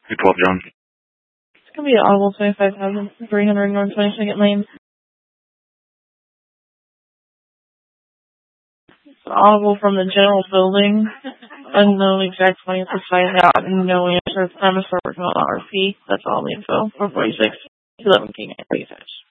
212 John. It's going to be an audible 25,300 North 22nd Lane. It's an audible from the general building. Unknown exact plans to find out and no answer. It's time to start working on RP. That's all the info. 446 11 King at